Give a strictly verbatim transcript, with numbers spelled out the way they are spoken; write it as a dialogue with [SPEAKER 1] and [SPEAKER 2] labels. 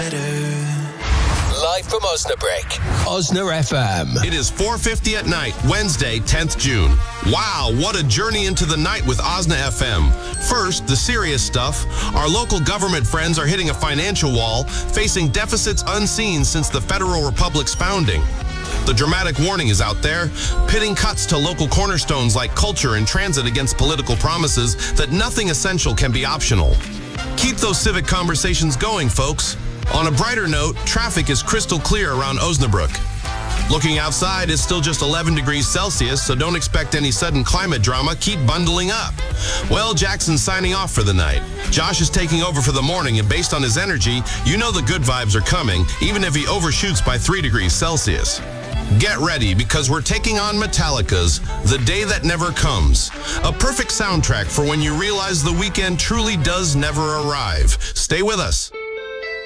[SPEAKER 1] better.
[SPEAKER 2] Live from Osnabrück, Osna F M.
[SPEAKER 3] It is four fifty at night, Wednesday, tenth of June. Wow, what a journey into the night with Osna F M. First, the serious stuff. Our local government friends are hitting a financial wall, facing deficits unseen since the Federal Republic's founding. The dramatic warning is out there, pitting cuts to local cornerstones like culture and transit against political promises that nothing essential can be optional. Keep those civic conversations going, folks. On a brighter note, traffic is crystal clear around Osnabrück. Looking outside, it's still just eleven degrees Celsius, so don't expect any sudden climate drama. Keep bundling up. Well, Jackson's signing off for the night. Josh is taking over for the morning, and based on his energy, you know the good vibes are coming, even if he overshoots by three degrees Celsius. Get ready, because we're taking on Metallica's The Day That Never Comes. A perfect soundtrack for when you realize the weekend truly does never arrive. Stay with us.